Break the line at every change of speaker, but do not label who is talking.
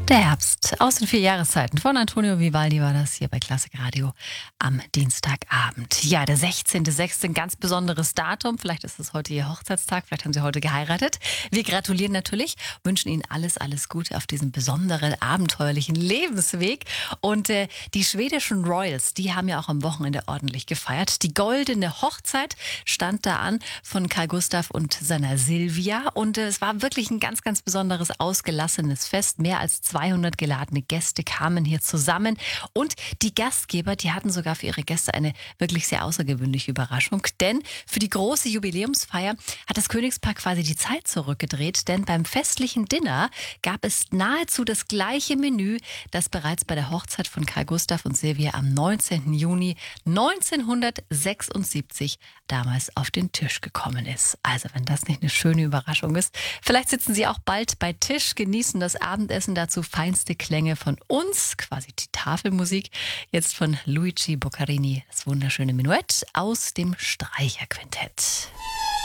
Der Herbst aus den 4 Jahreszeiten von Antonio Vivaldi war das hier bei Klassik Radio am Dienstagabend. Ja, der 16.06. ein ganz besonderes Datum. Vielleicht ist es heute Ihr Hochzeitstag, vielleicht haben Sie heute geheiratet. Wir gratulieren natürlich, wünschen Ihnen alles, alles Gute auf diesem besonderen, abenteuerlichen Lebensweg. Und die schwedischen Royals, die haben ja auch am Wochenende ordentlich gefeiert. Die goldene Hochzeit stand da an von Carl Gustaf und seiner Silvia. Und es war wirklich ein ganz, ganz besonderes, ausgelassenes Fest. Mehr als 200 geladene Gäste kamen hier zusammen und die Gastgeber, die hatten sogar für ihre Gäste eine wirklich sehr außergewöhnliche Überraschung, denn für die große Jubiläumsfeier hat das Königspaar quasi die Zeit zurückgedreht, denn beim festlichen Dinner gab es nahezu das gleiche Menü, das bereits bei der Hochzeit von Carl Gustaf und Silvia am 19. Juni 1976 damals auf den Tisch gekommen ist. Also wenn das nicht eine schöne Überraschung ist, vielleicht sitzen Sie auch bald bei Tisch, genießen das Abendessen, dazu feinste Klänge von uns, quasi die Tafelmusik, jetzt von Luigi Boccarini, das wunderschöne Menuett aus dem Streicherquintett.